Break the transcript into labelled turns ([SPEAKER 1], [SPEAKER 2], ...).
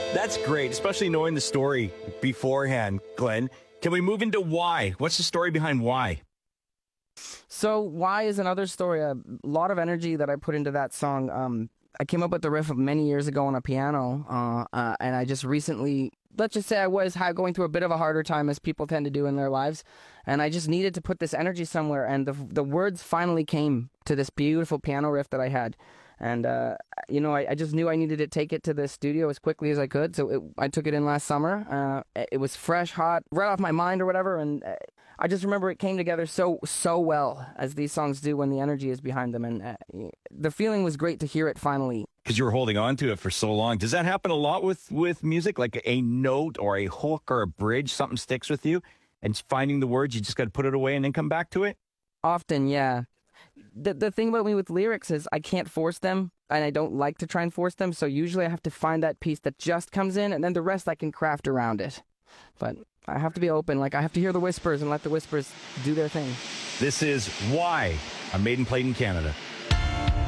[SPEAKER 1] That's great, especially knowing the story beforehand, Glenn. Can we move into why? What's the story behind why?
[SPEAKER 2] So why is another story. A lot of energy that I put into that song. I came up with the riff many years ago on a piano, and I just recently, let's just say I was going through a bit of a harder time as people tend to do in their lives, and I just needed to put this energy somewhere, and the words finally came to this beautiful piano riff that I had. And, I just knew I needed to take it to the studio as quickly as I could. So I took it in last summer. It was fresh, hot, right off my mind or whatever. And I just remember it came together so well, as these songs do when the energy is behind them. And the feeling was great to hear it finally.
[SPEAKER 1] Because you were holding on to it for so long. Does that happen a lot with music? Like a note or a hook or a bridge, something sticks with you, and finding the words, you just got to put it away and then come back to it?
[SPEAKER 2] Often, yeah. The thing about me with lyrics is I can't force them, and I don't like to try and force them, so usually I have to find that piece that just comes in, and then the rest I can craft around it. But I have to be open. Like, I have to hear the whispers and let the whispers do their thing.
[SPEAKER 1] This is Why, a Maiden played in Canada.